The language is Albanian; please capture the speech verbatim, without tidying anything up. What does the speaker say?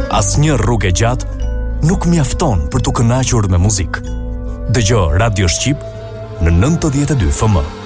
Asnjë rrugë e gjatë nuk mjafton për t'u kënaqur me muzikë. Dëgjo Radio Shqip në nëntëdhjetë e dy F M.